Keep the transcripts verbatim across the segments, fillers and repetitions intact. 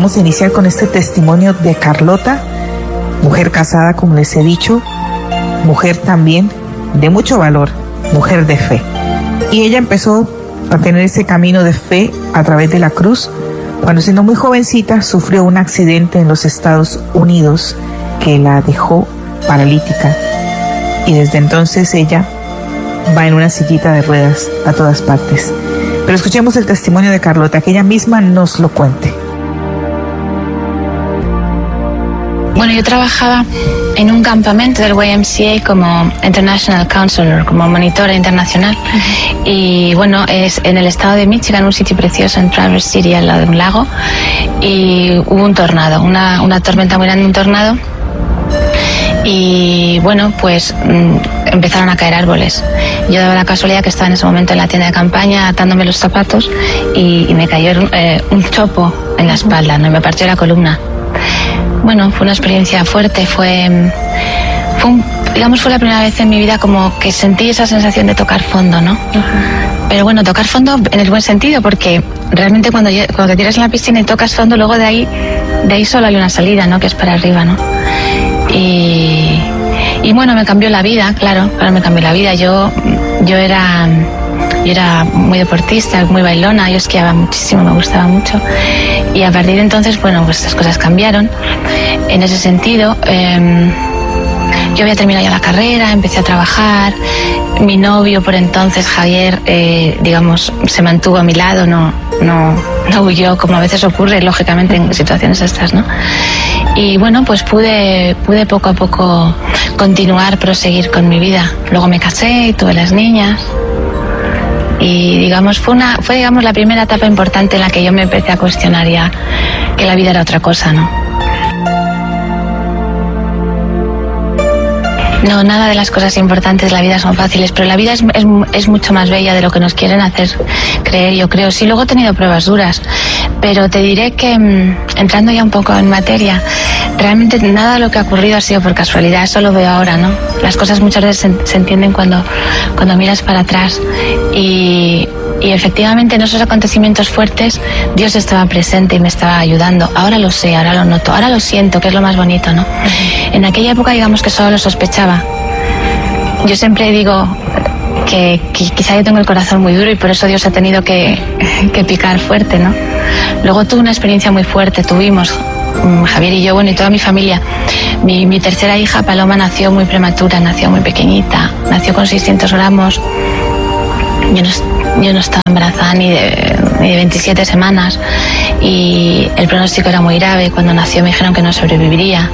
vamos a iniciar con este testimonio de Carlota, mujer casada, como les he dicho, mujer también de mucho valor, mujer de fe. Y ella empezó a tener ese camino de fe a través de la cruz cuando, siendo muy jovencita, sufrió un accidente en los Estados Unidos que la dejó paralítica. Y desde entonces ella va en una sillita de ruedas a todas partes. Pero escuchemos el testimonio de Carlota, que ella misma nos lo cuente. Bueno, yo trabajaba en un campamento del Y M C A como International Counselor, como monitora internacional. Uh-huh. Y bueno, es en el estado de Michigan, un sitio precioso en Traverse City, al lado de un lago. Y hubo un tornado, una, una tormenta muy grande, un tornado. Y bueno, pues mmm, empezaron a caer árboles. Yo daba la casualidad que estaba en ese momento en la tienda de campaña atándome los zapatos y, y me cayó eh, un chopo en la espalda, ¿no? Y me partió la columna. Bueno, fue una experiencia fuerte, fue, fue un, digamos, fue la primera vez en mi vida como que sentí esa sensación de tocar fondo, ¿no? Uh-huh. Pero bueno, tocar fondo en el buen sentido, porque realmente cuando, cuando te tiras en la piscina y tocas fondo, luego de ahí, de ahí solo hay una salida, ¿no? Que es para arriba, ¿no? Y, y bueno, me cambió la vida, claro, claro, me cambió la vida. Yo, yo era... Yo era muy deportista, muy bailona, yo esquiaba muchísimo, me gustaba mucho. Y a partir de entonces, bueno, pues las cosas cambiaron. En ese sentido, eh, yo había terminado ya la carrera, empecé a trabajar. Mi novio por entonces, Javier, eh, digamos, se mantuvo a mi lado, no, no, no huyó, como a veces ocurre, lógicamente, en situaciones estas, ¿no? Y bueno, pues pude, pude poco a poco continuar, proseguir con mi vida. Luego me casé y tuve las niñas. Y digamos, fue una, fue digamos la primera etapa importante en la que yo me empecé a cuestionar ya que la vida era otra cosa, ¿no? No, nada de las cosas importantes de la vida son fáciles, pero la vida es, es, es mucho más bella de lo que nos quieren hacer creer, yo creo. Sí, luego he tenido pruebas duras, pero te diré que, entrando ya un poco en materia, realmente nada de lo que ha ocurrido ha sido por casualidad, eso lo veo ahora, ¿no? Las cosas muchas veces se, se entienden cuando, cuando miras para atrás y... Y efectivamente en esos acontecimientos fuertes Dios estaba presente y me estaba ayudando. Ahora lo sé, ahora lo noto, ahora lo siento, que es lo más bonito, ¿no? Uh-huh. En aquella época digamos que solo lo sospechaba. Yo siempre digo que, que quizá yo tengo el corazón muy duro y por eso Dios ha tenido que, que picar fuerte, ¿no? Luego tuve una experiencia muy fuerte, tuvimos, Javier y yo, bueno, y toda mi familia. Mi, mi tercera hija, Paloma, nació muy prematura, nació muy pequeñita, nació con seiscientos gramos. Yo no, yo no estaba embarazada ni de, ni de veintisiete semanas y el pronóstico era muy grave. Cuando nació me dijeron que no sobreviviría.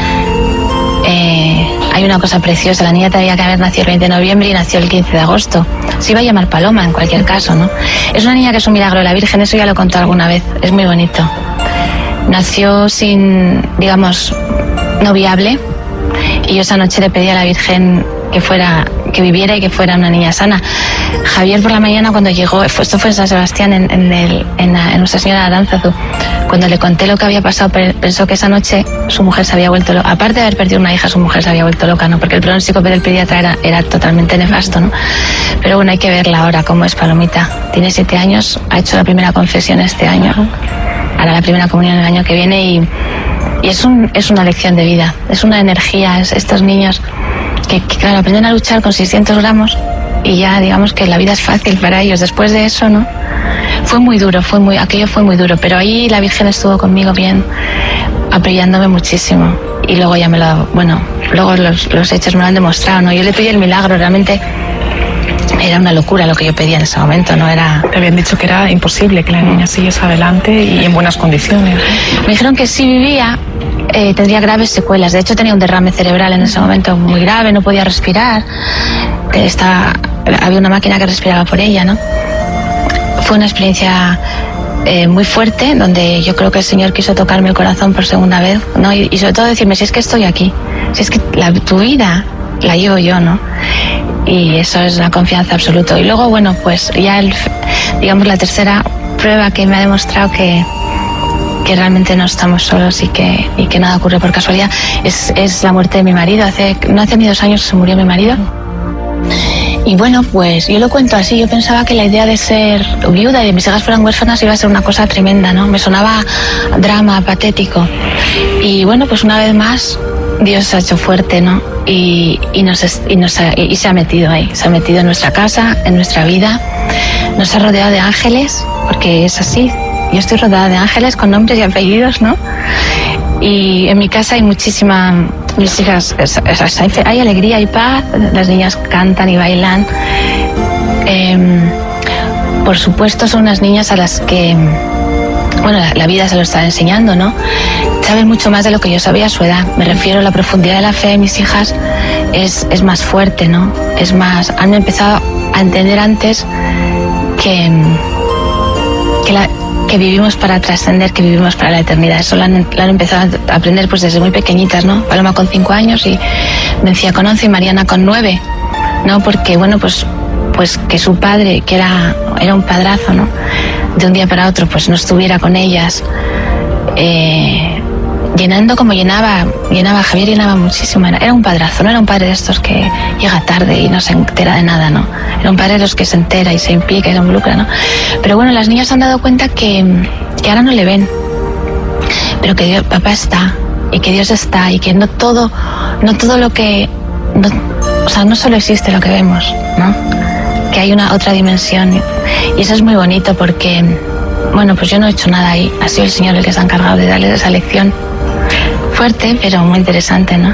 Eh, hay una cosa preciosa, la niña tenía que haber nacido el veinte de noviembre y nació el quince de agosto. Se iba a llamar Paloma en cualquier caso, ¿no? Es una niña que es un milagro de la Virgen, eso ya lo he contado alguna vez, es muy bonito. Nació sin, digamos, no viable y yo esa noche le pedí a la Virgen que fuera, que viviera y que fuera una niña sana. Javier por la mañana cuando llegó, esto fue en San Sebastián, en, en, el, en, la, en Nuestra Señora de Aránzazu, cuando le conté lo que había pasado, pensó que esa noche su mujer se había vuelto loca. Aparte de haber perdido una hija, su mujer se había vuelto loca, ¿no? Porque el pronóstico del pediatra era, era totalmente nefasto, ¿no? Pero bueno, hay que verla ahora cómo es Palomita. Tiene siete años, ha hecho la primera confesión este año, hará la primera comunión el año que viene y, y es, un, es una lección de vida, es una energía, es, estos niños que, que claro, aprenden a luchar con seiscientos gramos y ya digamos que la vida es fácil para ellos. Después de eso, ¿no? Fue muy duro, fue muy, aquello fue muy duro, pero ahí la Virgen estuvo conmigo bien, apoyándome muchísimo. Y luego ya me lo, bueno, luego los, los hechos me lo han demostrado, ¿no? Yo le pedí el milagro, realmente era una locura lo que yo pedía en ese momento, no era... Te habían dicho que era imposible que la niña siguiese adelante y en buenas condiciones. Me dijeron que si vivía eh, tendría graves secuelas. De hecho tenía un derrame cerebral en ese momento muy grave, no podía respirar. Estaba, había una máquina que respiraba por ella, ¿no? Fue una experiencia eh, muy fuerte, donde yo creo que el Señor quiso tocarme el corazón por segunda vez, ¿no? Y, y sobre todo decirme, si es que estoy aquí, si es que la, tu vida la llevo yo, ¿no? Y eso es una confianza absoluta. Y luego, bueno, pues ya, el, digamos, la tercera prueba que me ha demostrado que, que realmente no estamos solos y que, y que nada ocurre por casualidad es, es la muerte de mi marido. Hace, no hace ni dos años se murió mi marido. Y bueno, pues yo lo cuento así, yo pensaba que la idea de ser viuda y de mis hijas fueran huérfanas iba a ser una cosa tremenda, ¿no? Me sonaba drama, patético. Y bueno, pues una vez más, Dios se ha hecho fuerte, ¿no? Y, y, nos, y, nos ha, y se ha metido ahí, se ha metido en nuestra casa, en nuestra vida, nos ha rodeado de ángeles, porque es así, yo estoy rodeada de ángeles con nombres y apellidos, ¿no? Y en mi casa hay muchísima, mis hijas, hay alegría, hay paz, las niñas cantan y bailan. Eh, por supuesto son unas niñas a las que, bueno, la, la vida se lo está enseñando, ¿no? Saben mucho más de lo que yo sabía a su edad. Me refiero a la profundidad de la fe de mis hijas es, es más fuerte, ¿no? Es más, han empezado a entender antes que, que la... que vivimos para trascender, que vivimos para la eternidad. Eso lo han, lo han empezado a aprender pues desde muy pequeñitas, ¿no? Paloma con cinco años y Mencía con once y Mariana con nueve, ¿no? Porque, bueno, pues pues que su padre, que era, era un padrazo, ¿no? De un día para otro, pues no estuviera con ellas, eh, llenando como llenaba, llenaba, Javier llenaba muchísimo, era, era un padrazo, no era un padre de estos que llega tarde y no se entera de nada, ¿no? Era un padre de los que se entera y se implica y se involucra, ¿no? Pero bueno, las niñas se han dado cuenta que, que ahora no le ven, pero que Dios, papá está, y que Dios está, y que no todo, no todo lo que, no, o sea, no solo existe lo que vemos, ¿no? Que hay una otra dimensión, y eso es muy bonito porque, bueno, pues yo no he hecho nada ahí, ha sido el Señor el que se ha encargado de darles esa lección. Fuerte, pero muy interesante, ¿no?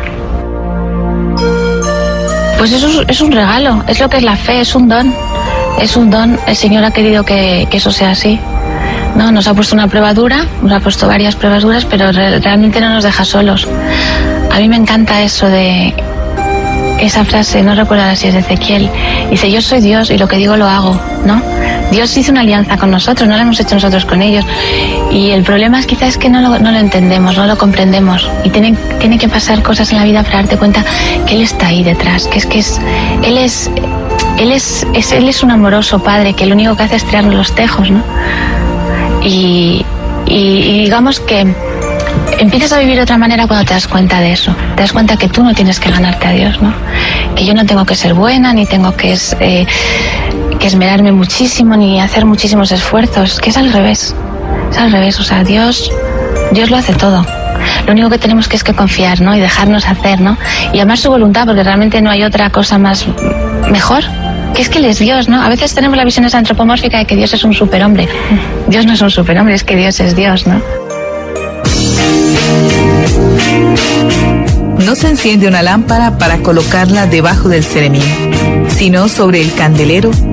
Pues eso es, es un regalo, es lo que es la fe, es un don, es un don. El Señor ha querido que, que eso sea así, ¿no? Nos ha puesto una prueba dura, nos ha puesto varias pruebas duras, pero re, realmente no nos deja solos. A mí me encanta eso de esa frase, no recuerdo ahora si es de Ezequiel, dice: yo soy Dios y lo que digo lo hago, ¿no? Dios hizo una alianza con nosotros, no la hemos hecho nosotros con ellos. Y el problema es quizás que no lo, no lo entendemos, no lo comprendemos. Y tiene, tiene que pasar cosas en la vida para darte cuenta que Él está ahí detrás, que es que es, Él es, Él es, es, Él es un amoroso Padre, que lo único que hace es tirarnos los tejos, ¿no? Y, y, y digamos que empiezas a vivir de otra manera cuando te das cuenta de eso. Te das cuenta que tú no tienes que ganarte a Dios, ¿no? Que yo no tengo que ser buena, ni tengo que, eh, que esmerarme muchísimo, ni hacer muchísimos esfuerzos. Que es al revés. Es al revés. O sea, Dios, Dios lo hace todo. Lo único que tenemos que es que confiar, ¿no? Y dejarnos hacer, ¿no? Y amar su voluntad, porque realmente no hay otra cosa más mejor. Que es que Él es Dios, ¿no? A veces tenemos la visión esa antropomórfica de que Dios es un superhombre. Dios no es un superhombre, es que Dios es Dios, ¿no? No se enciende una lámpara para colocarla debajo del ceремín, sino sobre el candelero